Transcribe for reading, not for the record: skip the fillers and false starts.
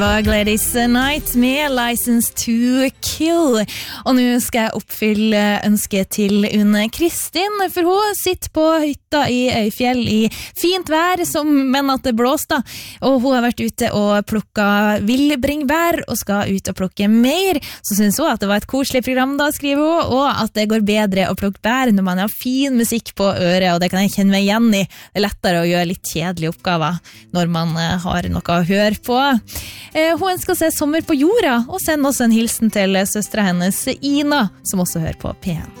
Gladys Knight med License to Kill. Og nå skal jeg oppfylle ønsket til Une Kristin, for hun sitter på hytta i Øyfjell i fint vær, men at det blåser. Og hun har vært ute og plukket villbringbær og skal ut og plukke mer. Så synes hun at det var et koselig program da, skriver hun, og at det går bedre å plukke bær når man har fin musikk på øret, og det kan jeg kjenne meg igjen i. Det er lettere å gjøre litt kjedelige oppgaver når man har noe å høre på. Hun ønsker seg sommer på jorda, og sender også en hilsen til søstra hennes Ina, som også hører på P1.